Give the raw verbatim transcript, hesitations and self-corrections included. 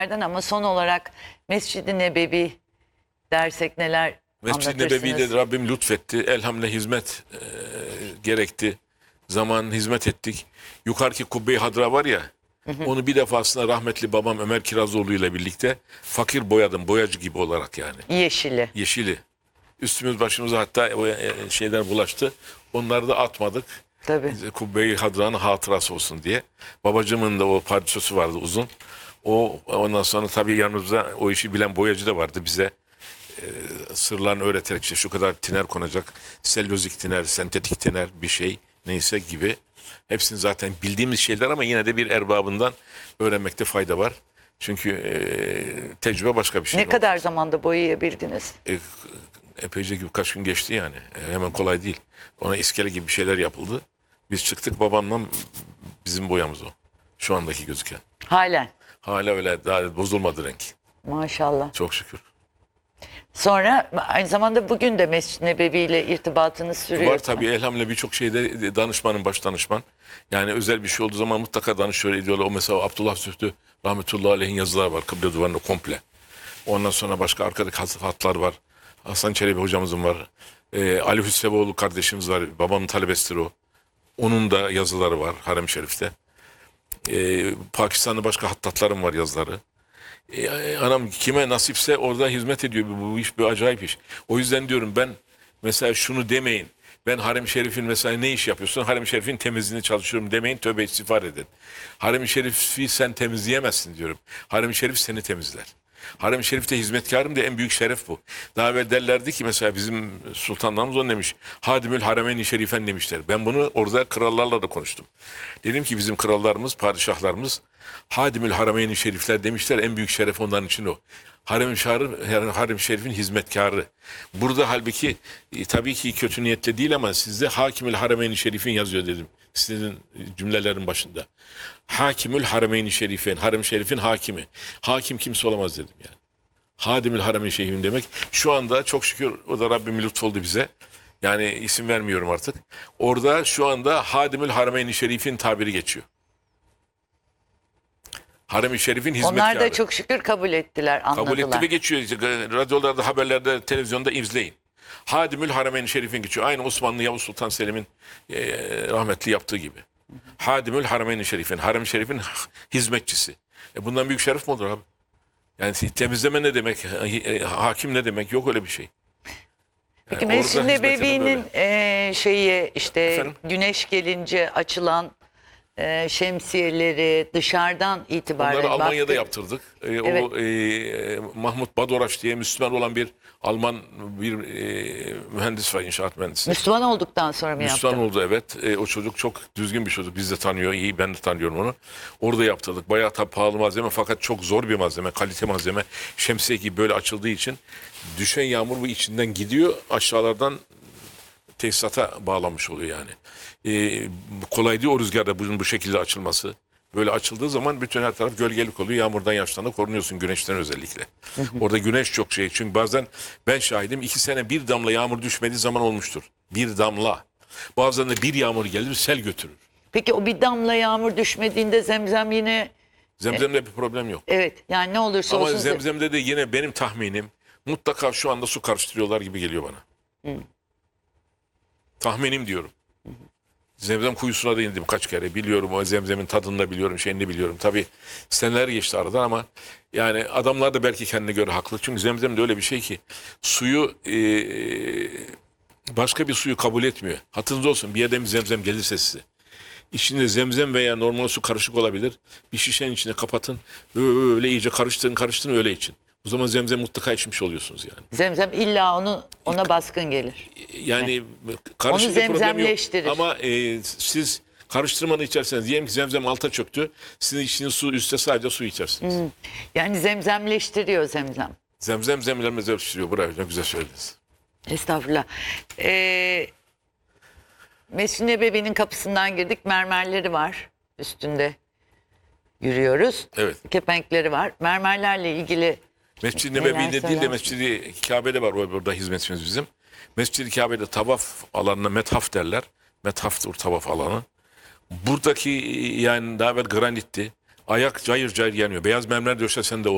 Ama son olarak Mescid-i Nebevi dersek neler Mescid-i anlatırsınız? Nebevi'de Rabbim lütfetti. Elhamdülillah hizmet e, gerekti. Zaman hizmet ettik. Yukarıki Kubbe-i Hadra var ya, hı hı. Onu bir defasında rahmetli babam Ömer Kirazoğlu ile birlikte fakir boyadım. Boyacı gibi olarak yani. Yeşili. Yeşili. Üstümüz başımıza hatta o şeyler bulaştı. Onları da atmadık. Tabii. Kubbe-i Hadra'nın hatırası olsun diye. Babacımın da o parçası vardı uzun. O ondan sonra tabii yanımızda o işi bilen boyacı da vardı bize. E, sırlarını öğreterek işte şu kadar tiner konacak. Selülozik tiner, sentetik tiner bir şey neyse gibi. Hepsini zaten bildiğimiz şeyler ama yine de bir erbabından öğrenmekte fayda var. Çünkü e, tecrübe başka bir şey. Ne olmaz. Kadar zamanda boyayabildiniz? E, epeyce gibi kaç gün geçti yani. E, hemen kolay değil. Ona iskele gibi bir şeyler yapıldı. Biz çıktık, babamla bizim boyamız o. Şu andaki gözüken. Halen. Hala öyle, daha bozulmadı renk. Maşallah. Çok şükür. Sonra aynı zamanda bugün de Mescid-i Nebevi ile irtibatınız sürüyor. Var tabii, elhamdülillah birçok şeyde danışmanın baş danışman. Yani özel bir şey olduğu zaman mutlaka danışıyor ediyorlar. O mesela Abdullah Zühtü rahmetullahi aleyhin yazılar var. Kıble duvarında komple. Ondan sonra başka arkadaki hatlar var. Hasan Çelebi hocamızın var. Ee, Ali Hüsrevoğlu kardeşimiz var. Babamın talebesidir o. Onun da yazıları var Harem-i Şerif'te. Ee, Pakistan'da başka hattatlarım var yazıları. Ee, anam kime nasipse orada hizmet ediyor. Bu, bu iş bir acayip iş. O yüzden diyorum ben mesela şunu demeyin. Ben Harem-i Şerif'in mesela ne iş yapıyorsun? Harem-i Şerif'in temizliğini çalışıyorum demeyin. Tövbe istiğfar edin. Harem-i Şerif'i sen temizleyemezsin diyorum. Harem-i Şerif seni temizler. Harem-i Şerif'te hizmetkarım da en büyük şeref bu. Daha evvel derlerdi ki mesela bizim sultanlarımız onu demiş. Hadimül Haremeyn-i Şerifen demişler. Ben bunu orada krallarla da konuştum. Dedim ki bizim krallarımız, padişahlarımız Hadimül Haremeyn-i Şerifler demişler. En büyük şeref onların için o. Harem-i Harem Şerif'in hizmetkarı. Burada halbuki e, tabii ki kötü niyetle değil ama sizde Hakimül Haremeyn-i Şerif'in yazıyor dedim. Sizin cümlelerin başında. Hakimül Haremeyn-i Şerif'in, Harem-i Şerif'in hakimi. Hakim kimse olamaz dedim yani. Hadimül Haremeyn-i Şerif'in demek. Şu anda çok şükür o da Rabbim lütfoldu bize. Yani isim vermiyorum artık. Orada şu anda Hadimül Haremeyn-i Şerif'in tabiri geçiyor. Harem-i Şerif'in hizmetkarı. Onlar da çok şükür kabul ettiler, anladılar. Kabul etti ve geçiyor. Radyolarda, haberlerde, televizyonda izleyin. Hadimül Haremeyn-i Şerif'in geçiyor. Aynı Osmanlı Yavuz Sultan Selim'in e, rahmetli yaptığı gibi. Hadimül Haremeyn-i Şerif'in, Harem-i Şerif'in hizmetçisi. E bundan büyük şeref mi olur abi? Yani temizleme ne demek? Hakim ne demek? Yok öyle bir şey. Yani Peki Mescid-i Nebevi'nin e, şeyi işte Efendim? güneş gelince açılan e, şemsiyeleri dışarıdan itibaren onları Almanya'da baktı. yaptırdık. E, Evet. O e, Mahmut Badoraç diye Müslüman olan bir Alman bir e, mühendis var, inşaat mühendisi. Müslüman olduktan sonra mı Müslüman yaptı? oldu, evet. E, o çocuk çok düzgün bir çocuk. Biz de tanıyor, iyi, ben de tanıyorum onu. Orada yaptırdık. Bayağı tabii pahalı malzeme fakat çok zor bir malzeme, kalite malzeme. Şemsiye gibi böyle açıldığı için düşen yağmur bu içinden gidiyor, aşağılardan tesisata bağlanmış oluyor yani. E, kolay değil o rüzgarda bunun bu şekilde açılması. Böyle açıldığı zaman bütün her taraf gölgelik oluyor. Yağmurdan, yaştan da korunuyorsun, güneşten özellikle. Orada güneş çok şey. Çünkü bazen ben şahidim, iki sene bir damla yağmur düşmediği zaman olmuştur. Bir damla. Bazen de bir yağmur gelir, sel götürür. Peki o bir damla yağmur düşmediğinde zemzem yine... Zemzemde bir problem yok. Evet, yani ne olursa Ama olsun... zemzemde de yine benim tahminim mutlaka şu anda su karıştırıyorlar gibi geliyor bana. Hı. Tahminim diyorum. Hı. Zemzem kuyusuna da indim kaç kere. Biliyorum o zemzemin tadını da biliyorum, şeyini biliyorum. Tabii seneler geçti aradan ama yani adamlar da belki kendine göre haklı. Çünkü zemzem de öyle bir şey ki suyu e, başka bir suyu kabul etmiyor. Hatırınız olsun, bir yerden bir zemzem gelirse size. İçinde zemzem veya normal su karışık olabilir. Bir şişenin içine kapatın. Öyle iyice karıştırın karıştırın öyle için. O zaman zemzem mutlaka içmiş oluyorsunuz yani. Zemzem illa onu ona baskın gelir. Yani evet. karışık bir problem yok. Ama e, siz karıştırmanı içerseniz, diyelim ki zemzem alta çöktü. Sizin içiniz su, üstte sadece su içersiniz. Hmm. Yani zemzemleştiriyor zemzem. Zemzem zemlemleştiriyor. Bravo, ne güzel söylediniz. Estağfurullah. Ee, Mescid-i Nebevi'nin kapısından girdik. Mermerleri var üstünde. Yürüyoruz. Evet. Kepenkleri var. Mermerlerle ilgili Mescid-i Nebevi'de değil de Mescid-i Kabe'de var burada hizmetimiz bizim. Mescid-i Kabe'de tavaf alanına methaf derler. Methaftır tavaf alanı. Buradaki yani daha evvel granitti. Ayak cayır cayır yanıyor. Beyaz mermer döşesen de